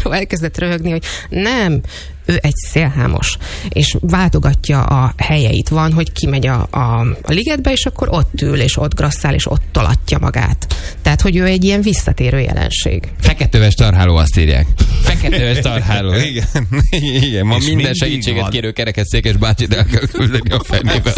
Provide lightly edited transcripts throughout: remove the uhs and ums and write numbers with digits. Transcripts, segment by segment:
László elkezdett röhögni, hogy nem, ő egy szélhámos, és váltogatja a helyeit. Van, hogy kimegy a ligetbe, és akkor ott ül, és ott grasszál, és ott tolatja magát. Tehát, hogy ő egy ilyen visszatérő jelenség. Feketöves tarháló, azt írják. Feketöves tarháló. Igen. Ma és minden segítséget van. Kérő kerekesszékes bácsit el kell küldeni a fenébe.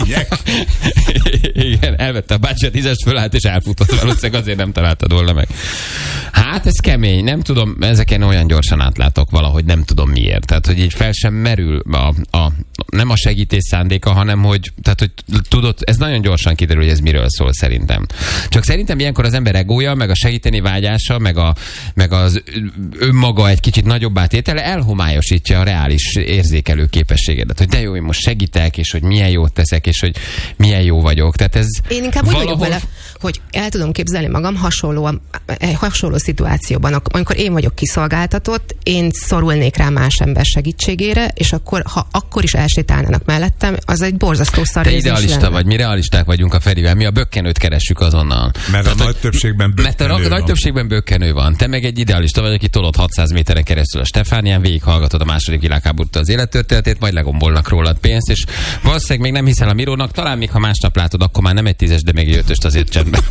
Igen, elvette a bácsi a 10-est, fölállt, és elfutott. Valószínűleg azért nem találtad volna meg. Hát ez kemény, nem tudom, ezeken olyan gyorsan átlátok valahogy, nem tudom miért. Tehát, hogy így fel sem merül nem a segítés szándéka, hanem hogy tudod, ez nagyon gyorsan kiderül, hogy ez miről szól szerintem. Csak szerintem ilyenkor az ember egója, meg a segíteni vágyása, meg az önmaga egy kicsit nagyobb átétele elhomályosítja a reális érzékelő képességedet. Hogy de jó, én most segítek, és hogy milyen jót teszek, és hogy milyen jó vagyok. Tehát ez én inkább úgy vagyok vele, hogy el tudom képzelni magam hasonló szituációban, amikor én vagyok kiszolgáltatott, én szorulnék rá más ember segítségére, és ha akkor is elsétálnának mellettem, az egy borzasztó szar érzés. Te idealista vagy, mi realisták vagyunk a Ferivel, mi a bökkenőt keressük azonnal. Mert a nagy többségben bökkenő van. Mert a nagy többségben bökkenő van. Te meg egy idealista vagy, aki tolod 600 méteren keresztül a Stefánián, végighallgatod a második világháborút az élettörténetét, majd legombolnak rólad pénzt, és valószínűleg még nem hiszel a Mirónak, talán még ha másnap látod, akkor már nem egy 10-es, de még egy 5-öst azért csendben.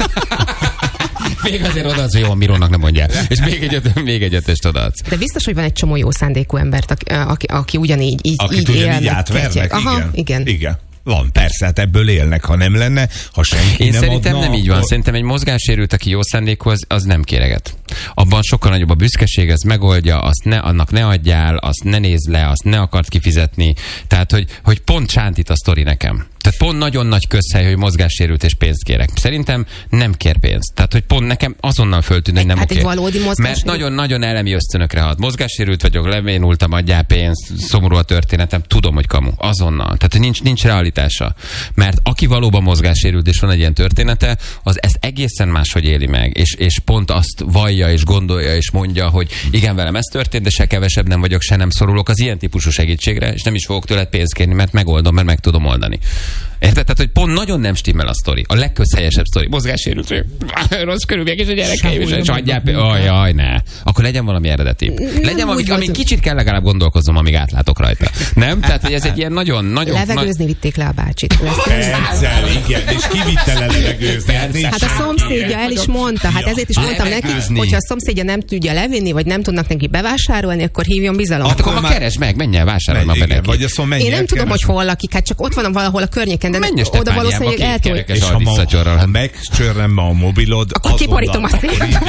Még azért odaadsz, hogy jó, a Mirónak nem mondják. És még egy 5-öst odaadsz. De biztos, hogy van egy csomó jó szándékú embert, aki ugyanígy így ugyanígy átvernek. Igen. Van, persze, hát ebből élnek, ha nem lenne, ha senki én nem szerintem adna, nem így van. Szerintem egy mozgássérült, aki jó szándékú, az nem kéreget. Abban sokkal nagyobb a büszkeség, az megoldja, annak ne adjál, azt ne nézd le, azt ne akart kifizetni. Tehát, hogy pont sántít a sztori nekem. Tehát pont nagyon nagy közhely, hogy mozgássérült és pénzt kérek. Szerintem nem kér pénzt. Tehát, hogy pont nekem azonnal föltűnt, hogy nem oké. Egy valódi mert nagyon-nagyon elemi ösztönökre hat. Mozgássérült vagyok, levénultam, adjál pénzt, szomorú a történetem, tudom, hogy kamu. Azonnal. Tehát, nincs realitása. Mert aki valóban mozgássérült és van egy ilyen története, az ezt egészen máshogy éli meg. És pont azt vallja és gondolja és mondja, hogy igen, velem ez történt, de se kevesebb nem vagyok, se nem szorulok az ilyen típusú segítségre, és nem is fogok tőled pénzt kérni, mert megoldom, mert meg tudom oldani. Érted? Tehát, hogy pont nagyon nem stimmel a sztori. A legközhelyesebb sztori. Mozgássérült, rossz körülmények, és a gyerekeim, és adjál jaj, ne. Akkor legyen valami eredeti. Legyen valami, amin kicsit kell legalább gondolkoznom, amíg átlátok rajta. Nem? Tehát, hogy ez egy ilyen nagyon... Levegőzni vitték le a bácsit. Persze, igen, és ki vitte le levegőzni? Hát a szomszédja el is mondta. Hát ezért is mondtam neki, hogyha a szomszédja nem tudja levinni, vagy nem tudnak neki bevásárolni, akkor hívjon bizalomra. Akkor keresd meg, menj el, vásárolj meg neki. Én nem tudom, hogy hol lakik, hát csak ott van valahol a környéken, de oda valószínűleg eltűnt. És ha megcsörrem a mobilod, akkor kiborítom a szét.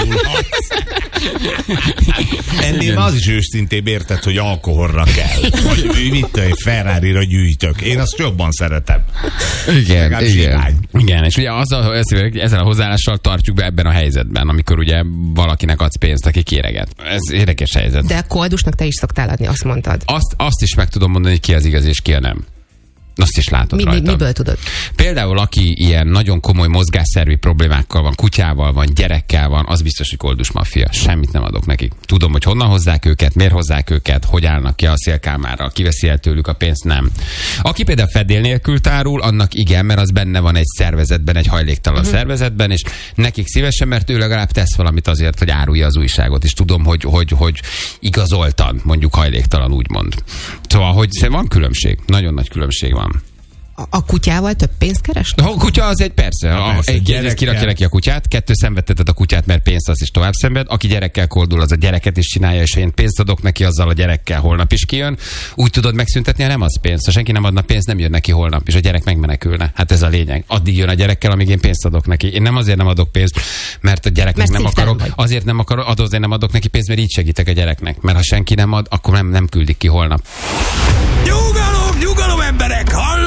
Ennél az is őszintébb, érted, hogy alkoholra kell. Vagy mit egy Ferrari-ra gyűjtök. Én azt jobban szeretem. Igen. És ugye ezzel a hozzáállással tartjuk be ebben a helyzetben, amikor ugye valakinek adsz pénzt, aki kéreget. Ez érdekes helyzet. De koldusnak te is szoktál adni, azt mondtad. Azt is meg tudom mondani, hogy ki az igaz és ki a nem. Azt is látod rajta. Miből tudod? Például, aki ilyen nagyon komoly mozgásszervi problémákkal van, kutyával van, gyerekkel van, az biztos, hogy koldus maffia. Semmit nem adok nekik. Tudom, hogy honnan hozzák őket, miért hozzák őket, hogy állnak ki a szélkámára, kiveszi el tőlük a pénzt, nem. Aki például fedél nélkül tárul, annak igen, mert az benne van egy szervezetben, egy hajléktalan szervezetben, és nekik szívesen, mert ő legalább tesz valamit azért, hogy árulja az újságot, és tudom, hogy igazoltan, mondjuk hajléktalan, úgymond. Szóval, hogy van különbség, nagyon nagy különbség van. A kutyával több pénzt keres? A kutya az egy persze. Egyrészt kirakja neki a kutyát, 2 szenvedteted a kutyát, mert pénzt az is tovább szenved. Aki gyerekkel kordul, az a gyereket is csinálja, és ha én pénzt adok neki, azzal a gyerekkel holnap is kijön. Úgy tudod megszüntetni, ha nem az pénzt. Ha senki nem adna pénzt, nem jön neki holnap, és a gyerek megmenekülne. Hát ez a lényeg. Addig jön a gyerekkel, amíg én pénzt adok neki. Én nem azért nem adok pénzt, mert a gyereknek nem akarok. Azért nem adok neki pénzt, mert így segítek a gyereknek. Mert ha senki nem ad, akkor nem küldik ki holnap. Nyugalom, emberek,